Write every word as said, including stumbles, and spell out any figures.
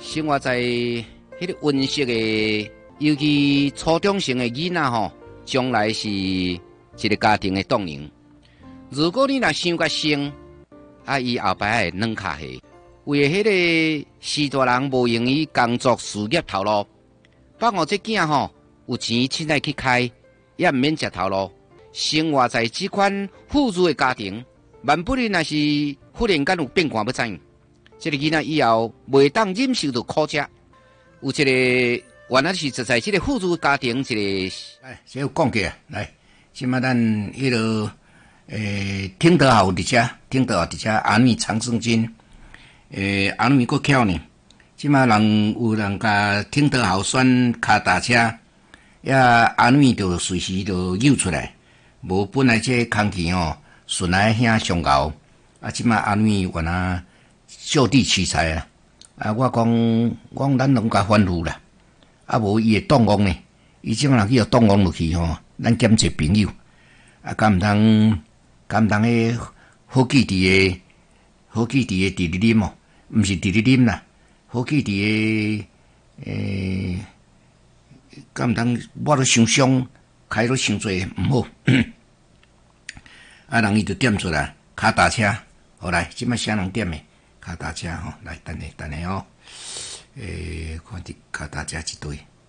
生活在迄个温室的，尤其初中生的囡仔吼，将来是一个家庭的动能。如果你若想甲生，啊，伊后摆会软脚下，为了迄个士大人无用于工作事业头路，放互这囝吼有钱凊彩去开，也毋免食头路。生活在这款富裕的家庭，万不然若是忽然间有变卦要怎样？这个囡仔以后袂当忍受到苦食。有一个原来是就在这个富裕家庭，一个来，先有讲过啊，来，现在咱迄个诶，听得好伫遮，听得好伫遮，阿女长生金，诶，阿女够巧呢。即马人有人甲听得好选卡踏车，也阿女就随时就诱出来。无本来这空气吼，顺来遐上高，啊，即马阿女原来就地取材啊！啊，我讲，我讲咱拢甲反腐啦，啊，无伊会动工呢，伊即马去要动工落去吼，咱兼做朋友，啊，敢毋通，敢毋通迄好记伫诶，好记伫诶伫咧啉哦，毋是伫咧啉啦，好记伫诶诶，敢毋通我都伤伤，开都伤济毋好。啊，人伊就点出来，卡踏车，好来，即摆啥人点诶？卡踏车吼，来等下等下哦，诶，看伫卡踏车一堆。